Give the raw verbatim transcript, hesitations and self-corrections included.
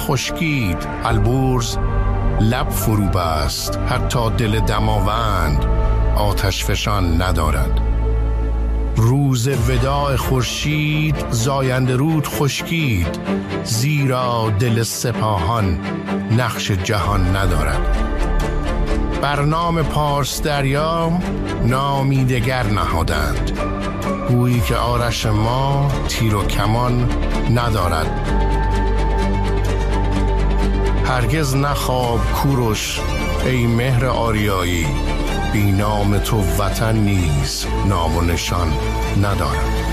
خشکید، البرز لب فرو بست، حتی دل دماوند آتش فشان ندارد. روز وداع خورشید زاینده رود خشکید، زیرا دل سپاهان نقش جهان ندارد. بر نام پارس دریا نامی دگر نهادند، گویی که آرش ما تیر و کمان ندارد. هرگز نخواب کوروش ای مهر آریایی، بی نام تو وطن نیز نام و نشان ندارد.